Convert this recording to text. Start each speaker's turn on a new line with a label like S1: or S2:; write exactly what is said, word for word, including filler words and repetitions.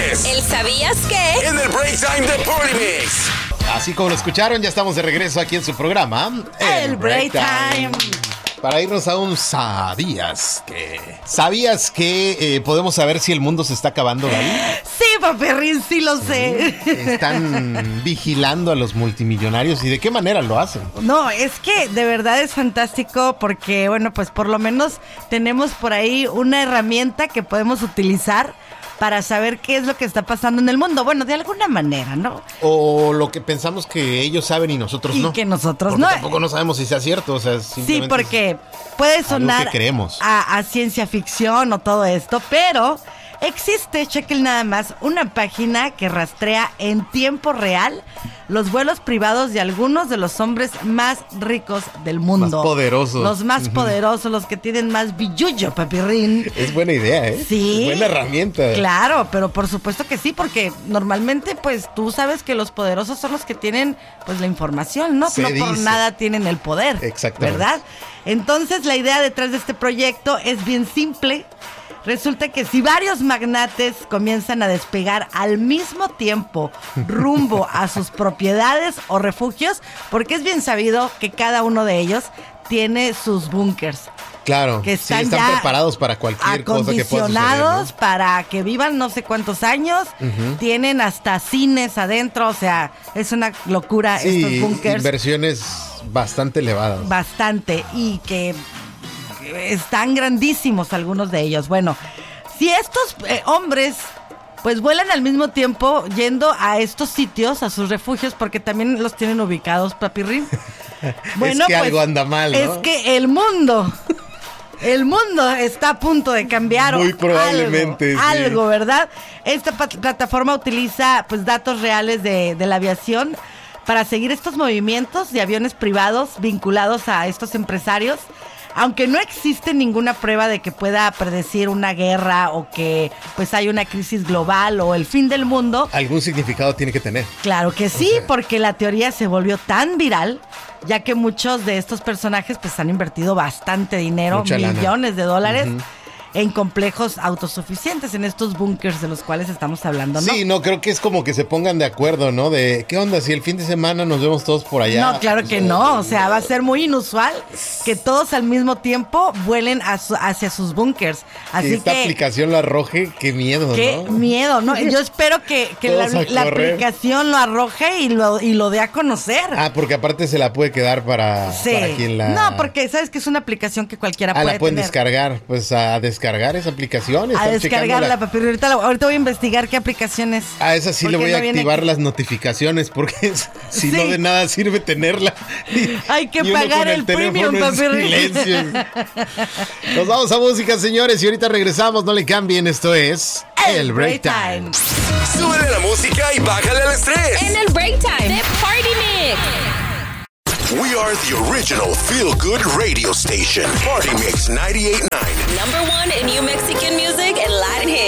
S1: es
S2: ¿El sabías qué?
S1: en el Break Time de Party Mix.
S3: Así como lo escucharon, ya estamos de regreso aquí en su programa,
S4: El Break Time.
S3: Para irnos a un ¿sabías qué? ¿Sabías que eh, podemos saber si el mundo se está acabando, Gaby?
S4: Sí, Paperrín, sí lo sé.
S3: Están vigilando a los multimillonarios y ¿de qué manera lo hacen?
S4: No, es que de verdad es fantástico porque, bueno, pues por lo menos tenemos por ahí una herramienta que podemos utilizar para saber qué es lo que está pasando en el mundo. Bueno, de alguna manera, ¿no?
S3: O lo que pensamos que ellos saben y nosotros
S4: Y
S3: no.
S4: que nosotros
S3: porque
S4: no.
S3: tampoco no sabemos si sea cierto, o sea,
S4: Sí,
S3: simplemente
S4: porque puede sonar
S3: que creemos.
S4: a, a ciencia ficción o todo esto, pero existe, chequen nada más, una página que rastrea en tiempo real los vuelos privados de algunos de los hombres más ricos del mundo.
S3: Más poderosos.
S4: Los más poderosos, los que tienen más billullo, Papirrín.
S3: Es buena idea, ¿eh?
S4: Sí.
S3: Es buena herramienta.
S4: Claro, pero por supuesto que sí, porque normalmente pues tú sabes que los poderosos son los que tienen pues la información, ¿no?
S3: Se
S4: no por
S3: dice.
S4: nada tienen el poder.
S3: Exactamente.
S4: ¿Verdad? Entonces la idea detrás de este proyecto es bien simple. Resulta que si varios magnates comienzan a despegar al mismo tiempo rumbo a sus propiedades o refugios, porque es bien sabido que cada uno de ellos tiene sus búnkers.
S3: Claro,
S4: Que
S3: sí,
S4: están
S3: están
S4: ya
S3: preparados para cualquier cosa que pueda suceder,
S4: acondicionados
S3: ¿no?
S4: para que vivan no sé cuántos años.
S3: Ujú.
S4: Tienen hasta cines adentro, o sea, es una locura
S3: Sí,
S4: estos búnkers.
S3: inversiones bastante elevadas.
S4: Bastante, y que están grandísimos algunos de ellos. Bueno, si estos eh, hombres pues vuelan al mismo tiempo yendo a estos sitios, a sus refugios, porque también los tienen ubicados, Papirrín.
S3: Es que algo anda mal, ¿no?
S4: Es que el mundo, el mundo está a punto de cambiar.
S3: Muy probablemente,
S4: algo,
S3: sí.
S4: algo, ¿verdad? Esta pat- plataforma utiliza pues datos reales de, de la aviación para seguir estos movimientos de aviones privados vinculados a estos empresarios. Aunque no existe ninguna prueba de que pueda predecir una guerra o que pues hay una crisis global o el fin del mundo.
S3: Algún significado tiene que tener.
S4: Claro que sí,
S3: O sea,
S4: porque la teoría se volvió tan viral, ya que muchos de estos personajes pues han invertido bastante dinero,
S3: Mucha lana.
S4: millones de dólares,
S3: Ujú.
S4: en complejos autosuficientes, en estos búnkers de los cuales estamos hablando, ¿no?
S3: Sí, no, creo que es como que se pongan de acuerdo, ¿no? De, ¿qué onda? Si el fin de semana nos vemos todos por allá.
S4: No, claro que no, o sea, va a ser muy inusual que todos al mismo tiempo vuelen a su- hacia sus búnkers.
S3: Que
S4: Así
S3: esta
S4: que,
S3: aplicación lo arroje, qué miedo,
S4: qué
S3: ¿no?
S4: miedo, ¿no? Yo espero que, que la,
S3: Todos a
S4: la
S3: correr.
S4: aplicación lo arroje y lo, y lo dé a conocer.
S3: Ah, porque aparte se la puede quedar para,
S4: Sí.
S3: para quien la...
S4: No, porque sabes que es una aplicación que cualquiera
S3: Ah,
S4: puede
S3: la pueden
S4: tener.
S3: descargar. Pues a descargar esa aplicación.
S4: A
S3: están
S4: descargarla,
S3: checándola.
S4: papi. Ahorita, la- ahorita voy a investigar qué aplicaciones.
S3: A esa sí le
S4: Porque
S3: voy a
S4: no viene
S3: activar
S4: aquí.
S3: las notificaciones porque si
S4: Sí.
S3: no de nada sirve tenerla.
S4: Hay que
S3: Y uno
S4: pagar
S3: con
S4: el premium,
S3: teléfono en
S4: papi.
S3: silencio. Nos vamos a música, señores, y ahorita regresamos. No le cambien, esto es El Break Time.
S1: Súbele la música y bájale el estrés.
S2: En el Break Time de Party Mix.
S1: We are the original feel-good radio station. Party Mix ninety-eight point nine.
S2: Number one in New Mexican music and Latin hits.